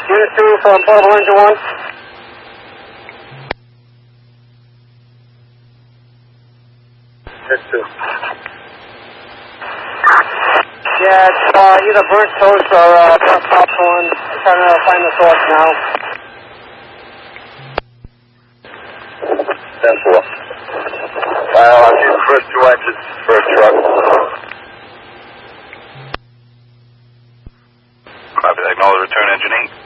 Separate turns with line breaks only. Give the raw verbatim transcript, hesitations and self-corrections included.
Unit two from portable engine one. Unit two. Yeah, it's uh, either burnt toast or uh, burnt popcorn. I'm trying to find the source now. ten four. Well, I'll see the first two exits, first truck.
Copy that. Acknowledge return engine eight.